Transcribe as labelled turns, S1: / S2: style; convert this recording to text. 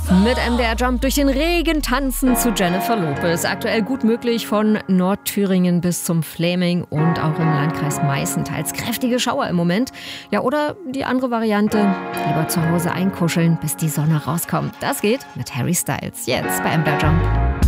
S1: Mit MDR Jump durch den Regen tanzen zu Jennifer Lopez. Aktuell gut möglich von Nordthüringen bis zum Fläming und auch im Landkreis Meißen teils kräftige Schauer im Moment. Ja, oder die andere Variante, lieber zu Hause einkuscheln, bis die Sonne rauskommt. Das geht mit Harry Styles. Jetzt bei MDR Jump.